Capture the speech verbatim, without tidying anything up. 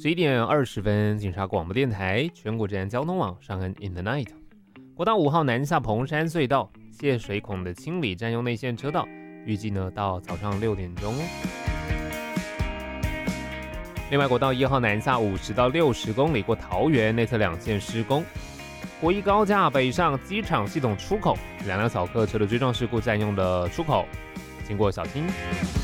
十一点二十分，警察广播电台全国治安交通网上恩 in the night。国道五号南下彭山隧道泄水孔的清理占用内线车道，预计呢到早上六点钟哦。另外，国道一号南下五十到六十公里过桃园内侧两线施工。国一高架北上机场系统出口，两辆小客车的追撞事故占用了出口，经过小心。